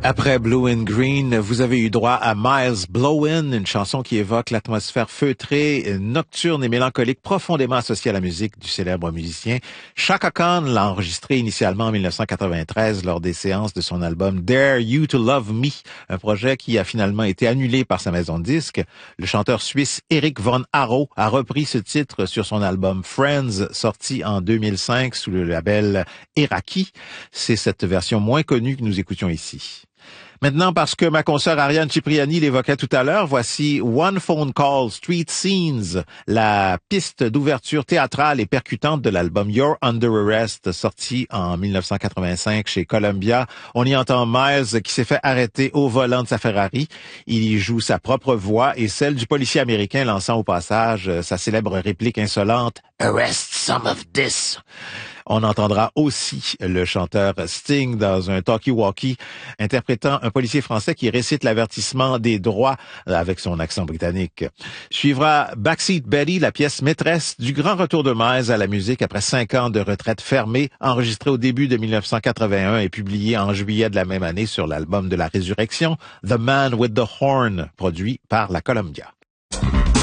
Après Blue and Green, vous avez eu droit à Miles Blowin', une chanson qui évoque l'atmosphère feutrée, nocturne et mélancolique profondément associée à la musique du célèbre musicien. Chaka Khan l'a enregistré initialement en 1993 lors des séances de son album Dare You to Love Me, un projet qui a finalement été annulé par sa maison de disques. Le chanteur suisse Eric Von Arrow a repris ce titre sur son album Friends, sorti en 2005 sous le label Eraki. C'est cette version moins connue que nous écoutions ici. Maintenant, parce que ma consoeur Ariane Cipriani l'évoquait tout à l'heure, voici One Phone Call Street Scenes, la piste d'ouverture théâtrale et percutante de l'album You're Under Arrest, sorti en 1985 chez Columbia. On y entend Miles qui s'est fait arrêter au volant de sa Ferrari. Il y joue sa propre voix et celle du policier américain lançant au passage sa célèbre réplique insolente « Arrest some of this ». On entendra aussi le chanteur Sting dans un talkie-walkie interprétant un policier français qui récite l'avertissement des droits avec son accent britannique. Suivra Backseat Betty, la pièce maîtresse du grand retour de Miles à la musique après 5 ans de retraite fermée, enregistrée au début de 1981 et publiée en juillet de la même année sur l'album de la Résurrection, The Man with the Horn, produit par la Columbia.